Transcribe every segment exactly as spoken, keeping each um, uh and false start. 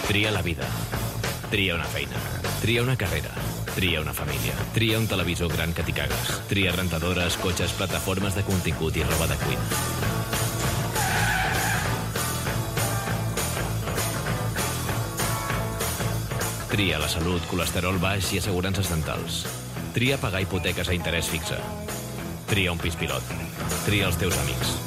Tria la vida. Tria una feina. Tria una carrera. Tria una família. Tria un televisor gran que t'hi cagues. Tria rentadores, cotxes, plataformes de contingut i roba de cuina. Tria la salut, colesterol baix i assegurances dentals. Tria pagar hipoteques a interès fixe. Tria un pis pilot. Tria els teus amics.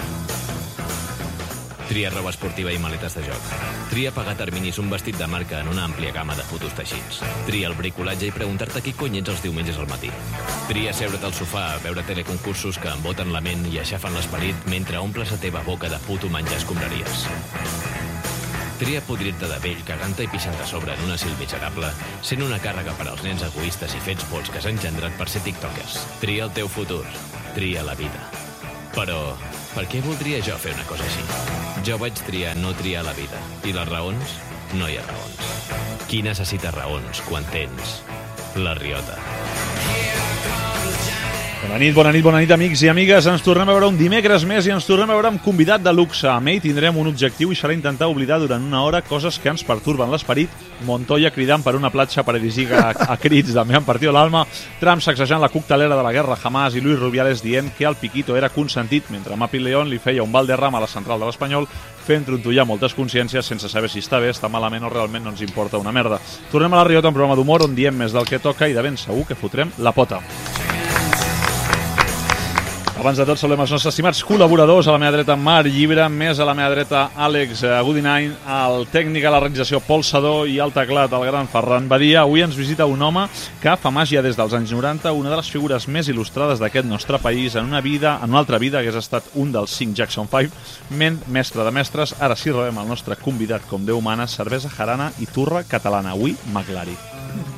Tria roba esportiva i maletes de joc. Tria pagar terminis un vestit de marca en una àmplia gamma de fotos teixits. Tria el bricolatge i preguntar-te qui cony ets els diumenges al matí. Tria seure't al sofà a veure teleconcursos que emboten la ment i aixafen l'esperit mentre omples la teva boca de puto menjar escombraries. Tria podrir-te de vell cagant-te i pixant a sobre en un asil miserable, sent una càrrega per als nens egoistes i fets pols que s'han engendrat per ser tiktokers. Tria el teu futur. Tria la vida. Però per què voldria jo fer una cosa així? Jo vaig triar no triar la vida. I les raons? No hi ha raons. Qui necessita raons quan tens la riota? Bona nit, bona nit, bona nit, amics i amigues. Ens tornem a veure un dimecres més i ens tornem a veure amb convidat de luxe. Amb ell tindrem un objectiu i serà intentar oblidar durant una hora coses que ens perturben l'esperit. Montoya cridant per una platja paradisíaca a, a crits de me han partido l'alma. Trump sacsejant la coctelera de la guerra Hamas i Luis Rubiales dient que el piquito era consentit mentre Mapi León li feia un Valderrama a la central de l'Espanyol, fent trontollar moltes consciències sense saber si està bé, està malament o realment no ens importa una merda. Tornem a la Riota, un programa d'humor on diem més del que toca i de ben segur que fotrem la pota. Abans de tot, saludem els nostres estimats col·laboradors. A la meva dreta, Marc Llibre, més a la meva dreta, Àlex Gudinain, el tècnic a la realització, Pol Sadó, i al teclat, el gran Ferran Badia. Avui ens visita un home que fa màgia des dels anys noranta, una de les figures més il·lustrades d'aquest nostre país, en una vida, en una altra vida, hagués estat un dels cinc Jackson cinc, ment mestre de mestres. Ara sí rebem el nostre convidat com Déu mana, cervesa jarana i turra catalana. Avui, McLaren.